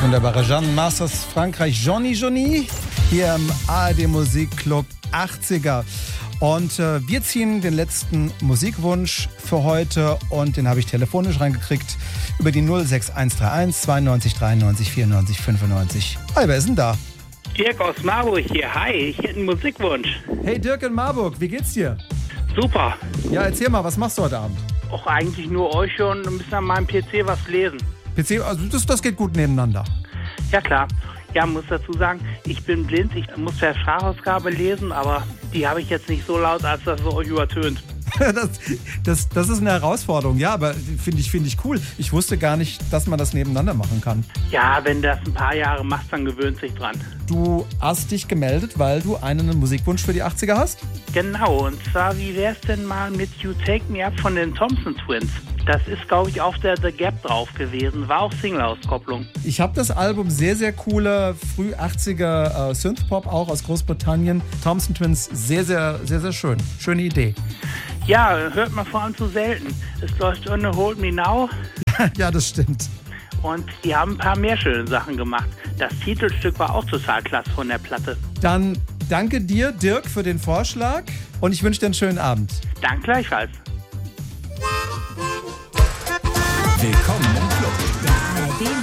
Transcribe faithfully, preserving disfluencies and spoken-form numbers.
wunderbare Jeanne Masters Frankreich, Johnny Johnny, hier im A R D Musikclub achtziger. Und äh, wir ziehen den letzten Musikwunsch für heute und den habe ich telefonisch reingekriegt über die null sechs eins drei eins zweiundneunzig dreiundneunzig vierundneunzig fünfundneunzig. Hi, wer ist denn da? Dirk aus Marburg hier. Hi, ich hätte einen Musikwunsch. Hey Dirk in Marburg, wie geht's dir? Super. Ja, erzähl mal, was machst du heute Abend? Auch eigentlich nur euch schon ein bisschen an meinem P C was lesen. P C, also das, das geht gut nebeneinander. Ja klar. Ja, muss dazu sagen, ich bin blind, ich muss per Sprachausgabe lesen, aber die habe ich jetzt nicht so laut, als dass es euch übertönt. das, das, das ist eine Herausforderung, ja, aber finde ich, find ich cool. Ich wusste gar nicht, dass man das nebeneinander machen kann. Ja, wenn du das ein paar Jahre machst, dann gewöhnt sich dran. Du hast dich gemeldet, weil du einen Musikwunsch für die achtziger hast? Genau, und zwar, wie wär's denn mal mit You Take Me Up von den Thompson Twins? Das ist, glaube ich, auf der The Gap drauf gewesen. War auch Single-Auskopplung. Ich habe das Album, sehr, sehr cooler, früh achtziger äh, Synthpop, auch aus Großbritannien. Thompson Twins, sehr, sehr, sehr, sehr schön. Schöne Idee. Ja, hört man vor allem zu selten. Es läuft ohne Hold Me Now. Ja, das stimmt. Und die haben ein paar mehr schöne Sachen gemacht. Das Titelstück war auch total klasse von der Platte. Dann danke dir, Dirk, für den Vorschlag und ich wünsche dir einen schönen Abend. Danke gleichfalls. Willkommen im Club. Der A R D